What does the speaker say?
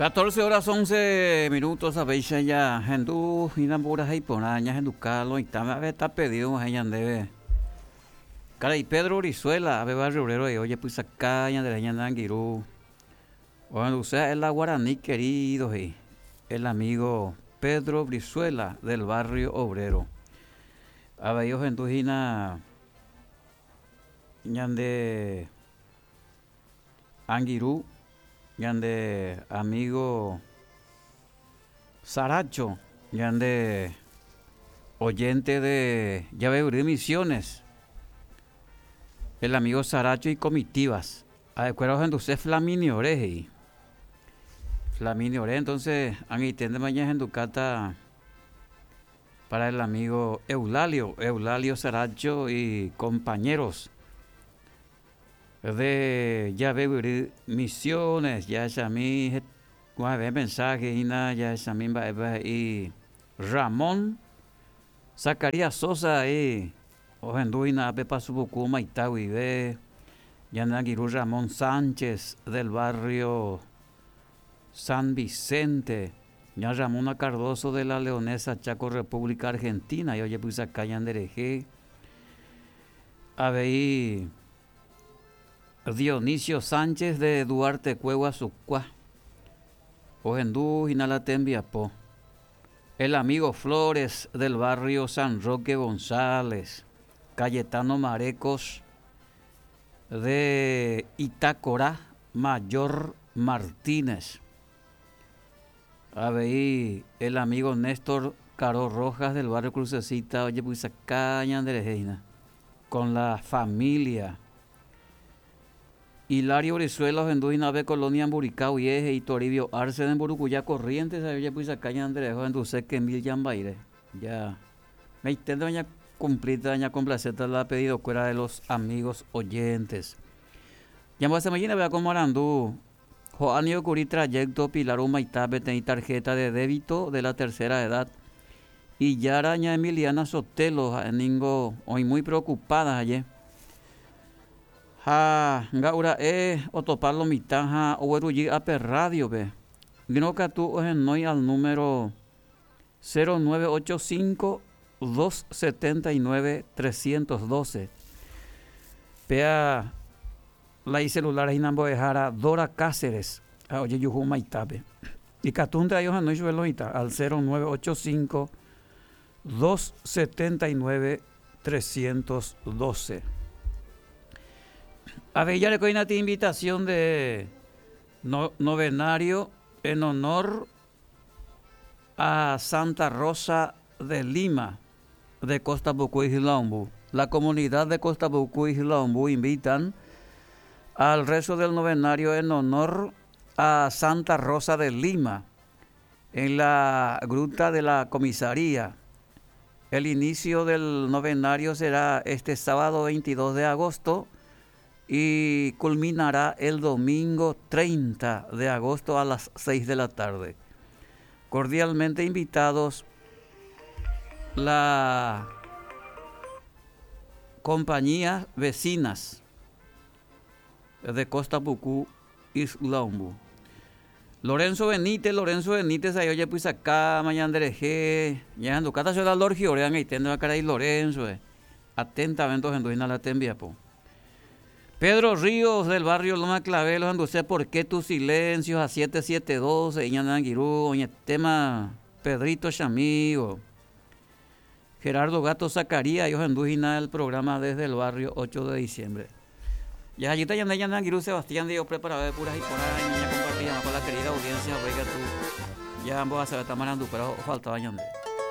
14 horas 11 minutos a veces ya hendu inambura haiponaña hendu calo y está pedido hayan debe cara y Pedro Brizuela a barrio obrero y oye pues acá ya de la ñandanguirú cuando usted es la guaraní querido y el amigo Pedro Brizuela del barrio obrero a ver yo hendu hina ñande Anguirú yande amigo Saracho, yande oyente de Llave Misiones, el amigo Saracho y comitivas. Adecuado en usted Flaminio Oreji. Flaminio Ore, entonces, han entiende mañana en Ducata para el amigo Eulalio Saracho y compañeros de Llave Misiones, ya es a mí, mensaje ya es a mí, y Ramón Zacarías Sosa, y Ojenduina, Pepa Subucuma, Itaúi, ya Naguirú Ramón Sánchez del barrio San Vicente, ya Ramona Cardoso de la Leonesa, Chaco, República Argentina, y oye, pues acá ya Andereje, a ver, Dionisio Sánchez de Duarte Cuegua Sucua, Ojendú Inalatembiapó, el amigo Flores del barrio San Roque González, Cayetano Marecos de Itacorá, Mayor Martínez, a ver, el amigo Néstor Caro Rojas del barrio Crucecita, oye, pues acá Anderejeina, con la familia. Hilario Brizuela, Henduina B. Colonia Amburicao y Eje y Toribio Arce en Burucuyá Corrientes, ya pues acá ya Andrés, Henduce que Mil Yambaire. Ya me intento ya cumplir, ya complaceta la pedido fuera de los amigos oyentes. Ya me mañana vea como Arandú, Joanio Curí trayecto, Pilar Humaitabe, tenéis tarjeta de débito de la tercera edad. Y Yaraña Emiliana Sotelo, Ningo, hoy muy preocupadas ayer. Gaura otopalo mitaja oweruyi ape radio be. Gnoca tú ojenoi al número 0985 279 312. Pea la celular inambo dejara Dora Cáceres. Oye yuhu maitabe. Y catunde ayo hanoi sueloita al 0985 279 312. A ver, ya le doy una invitación de novenario en honor a Santa Rosa de Lima de Costa Bucuy y Xilaumbu. La comunidad de Costa Bucuy y Xilaumbu invitan al rezo del novenario en honor a Santa Rosa de Lima en la gruta de la comisaría. El inicio del novenario será este sábado 22 de agosto y culminará el domingo 30 de agosto a las 6 de la tarde. Cordialmente invitados la compañía vecinas de Costa Bucú y Xilaumbu. Lorenzo Benítez, ahí oye pues acá, mañana dereje, ya ando, cata ciudad Lorgio, orean ahí tendo la cara y Lorenzo, atentamente en la tembiapo. Pedro Ríos del barrio Loma Clavelos, anduce por qué tus silencios a 7712, Iñananguirú, oye, tema Pedrito Chamigo, Gerardo Gato Zacarías, ellos andujina el programa desde el barrio 8 de diciembre. Ya allí está Iñananguirú, Sebastián Diego, preparado de puras y por ahí, niña compartida con la querida audiencia, oiga tú, ya ambos a saber tamarando, pero faltaba Ñandé.